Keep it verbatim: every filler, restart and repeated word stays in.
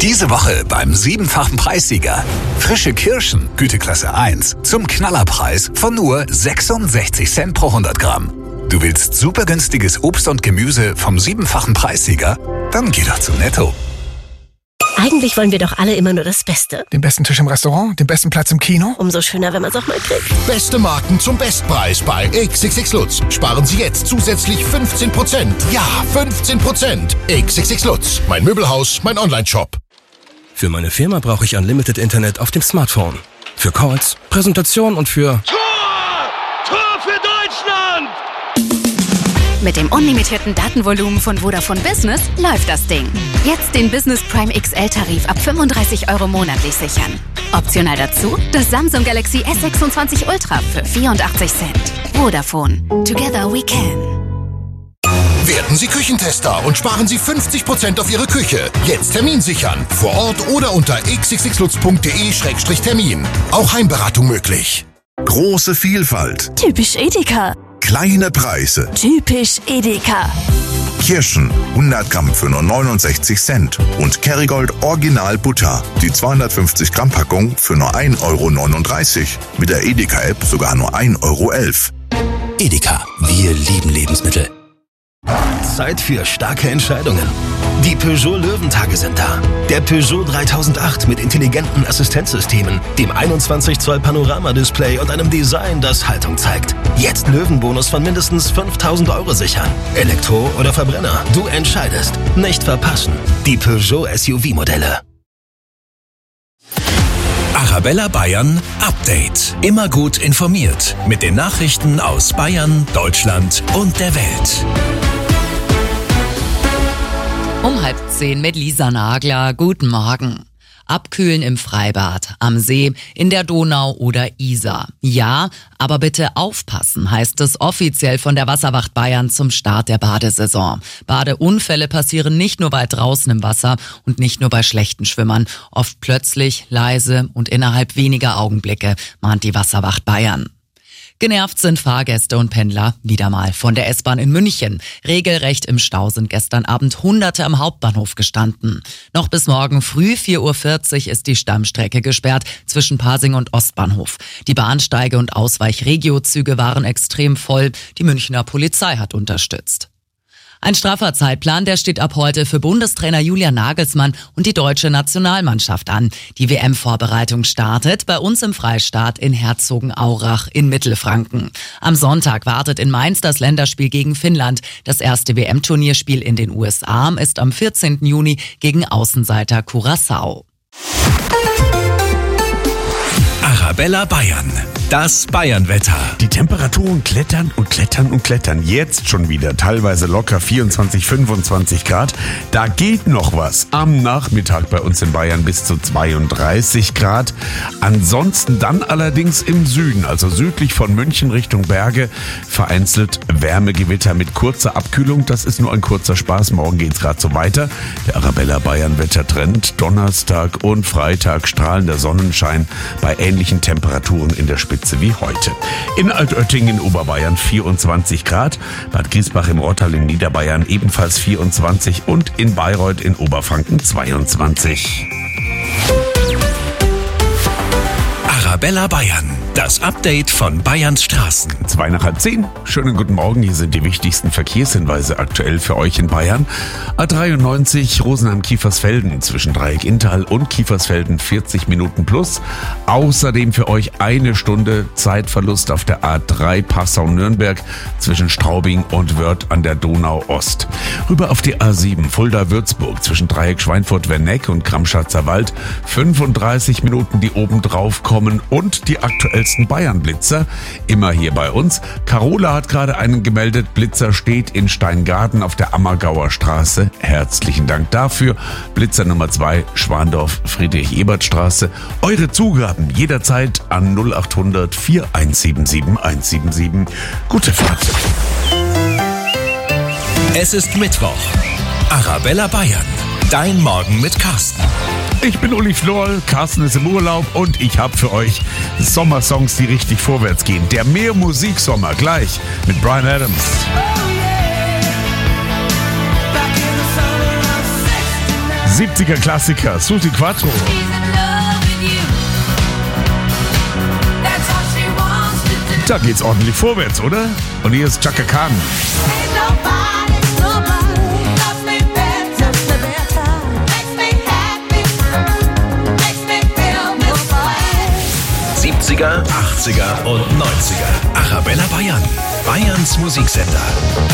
Diese Woche beim siebenfachen Preissieger. Frische Kirschen, Güteklasse eins, zum Knallerpreis von nur sechsundsechzig Cent pro hundert Gramm. Du willst super günstiges Obst und Gemüse vom siebenfachen Preissieger? Dann geh doch zu Netto. Eigentlich wollen wir doch alle immer nur das Beste. Den besten Tisch im Restaurant, den besten Platz im Kino. Umso schöner, wenn man es auch mal kriegt. Beste Marken zum Bestpreis bei X X X Lutz. Sparen Sie jetzt zusätzlich fünfzehn Prozent. Ja, fünfzehn Prozent. X X X Lutz. Mein Möbelhaus, mein Onlineshop. Für meine Firma brauche ich Unlimited Internet auf dem Smartphone. Für Calls, Präsentation und für... Tor! Tor für Deutschland! Mit dem unlimitierten Datenvolumen von Vodafone Business läuft das Ding. Jetzt den Business Prime X L-Tarif ab fünfunddreißig Euro monatlich sichern. Optional dazu das Samsung Galaxy S sechsundzwanzig Ultra für vierundachtzig Cent. Vodafone. Together we can. Werden Sie Küchentester und sparen Sie fünfzig Prozent auf Ihre Küche. Jetzt Termin sichern. Vor Ort oder unter x x x lutz punkt de Schrägstrich Termin. Auch Heimberatung möglich. Große Vielfalt. Typisch Edeka. Kleine Preise. Typisch Edeka. Kirschen hundert Gramm für nur neunundsechzig Cent. Und Kerrygold Original Butter. Die zweihundertfünfzig Gramm Packung für nur ein Euro neununddreißig. Mit der Edeka-App sogar nur ein Euro elf. Edeka. Wir lieben Lebensmittel. Zeit für starke Entscheidungen. Die Peugeot Löwentage sind da. Der Peugeot dreitausendacht mit intelligenten Assistenzsystemen, dem einundzwanzig Zoll Panoramadisplay und einem Design, das Haltung zeigt. Jetzt Löwenbonus von mindestens fünftausend Euro sichern. Elektro oder Verbrenner, du entscheidest. Nicht verpassen. Die Peugeot S U V-Modelle. Arabella Bayern Update. Immer gut informiert mit den Nachrichten aus Bayern, Deutschland und der Welt. Um halb zehn mit Lisa Nagler. Guten Morgen. Abkühlen im Freibad, am See, in der Donau oder Isar. Ja, aber bitte aufpassen, heißt es offiziell von der Wasserwacht Bayern zum Start der Badesaison. Badeunfälle passieren nicht nur weit draußen im Wasser und nicht nur bei schlechten Schwimmern. Oft plötzlich, leise und innerhalb weniger Augenblicke, mahnt die Wasserwacht Bayern. Genervt sind Fahrgäste und Pendler wieder mal von der S-Bahn in München. Regelrecht im Stau sind gestern Abend Hunderte am Hauptbahnhof gestanden. Noch bis morgen früh vier Uhr vierzig ist die Stammstrecke gesperrt zwischen Pasing und Ostbahnhof. Die Bahnsteige und Ausweich-Regio-Züge waren extrem voll. Die Münchner Polizei hat unterstützt. Ein straffer Zeitplan, der steht ab heute für Bundestrainer Julian Nagelsmann und die deutsche Nationalmannschaft an. Die W M-Vorbereitung startet bei uns im Freistaat in Herzogenaurach in Mittelfranken. Am Sonntag wartet in Mainz das Länderspiel gegen Finnland. Das erste W M-Turnierspiel in den U S A ist am vierzehnten Juni gegen Außenseiter Curaçao. Arabella Bayern. Das Bayernwetter. Die Temperaturen klettern und klettern und klettern. Jetzt schon wieder teilweise locker vierundzwanzig, fünfundzwanzig Grad. Da geht noch was. Am Nachmittag bei uns in Bayern bis zu zweiunddreißig Grad. Ansonsten dann allerdings im Süden, also südlich von München Richtung Berge, vereinzelt Wärmegewitter mit kurzer Abkühlung. Das ist nur ein kurzer Spaß. Morgen geht's gerade so weiter. Der Arabella Bayern Wettertrend. Donnerstag und Freitag strahlender Sonnenschein bei ähnlichen Temperaturen in der Spitze wie heute. In Altötting in Oberbayern vierundzwanzig Grad, Bad Griesbach im Rottal in Niederbayern ebenfalls vierundzwanzig und in Bayreuth in Oberfranken zweiundzwanzig. Arabella Bayern. Das Update von Bayerns Straßen. Zwei nach halb zehn. Schönen guten Morgen. Hier sind die wichtigsten Verkehrshinweise aktuell für euch in Bayern. A dreiundneunzig Rosenheim-Kiefersfelden zwischen Dreieck-Inntal und Kiefersfelden vierzig Minuten plus. Außerdem für euch eine Stunde Zeitverlust auf der A drei Passau-Nürnberg zwischen Straubing und Wörth an der Donau Ost. Rüber auf die A sieben Fulda-Würzburg zwischen Dreieck Schweinfurt-Werneck und Kramschatzer Wald. fünfunddreißig Minuten, die oben drauf kommen und die aktuellsten Bayern-Blitzer. Immer hier bei uns. Carola hat gerade einen gemeldet. Blitzer steht in Steingarten auf der Ammergauer Straße. Herzlichen Dank dafür. Blitzer Nummer zwei, Schwandorf, Friedrich-Ebert-Straße. Eure Zugaben jederzeit an null achthundert, vier eins sieben sieben, eins sieben sieben. Gute Fahrt. Es ist Mittwoch. Arabella Bayern. Dein Morgen mit Carsten. Ich bin Uli Florl, Carsten ist im Urlaub und ich habe für euch Sommersongs, die richtig vorwärts gehen. Der Mehr-Musik-Sommer gleich mit Bryan Adams. siebziger Klassiker, Susi Quattro. Da geht's ordentlich vorwärts, oder? Und hier ist Chaka Khan. siebziger, achtziger und neunziger. Arabella Bayern. Bayerns Musiksender.